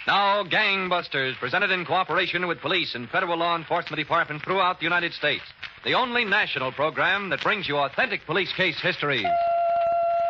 Now, Gangbusters, presented in cooperation with police and federal law enforcement departments throughout the United States. The only national program that brings you authentic police case histories.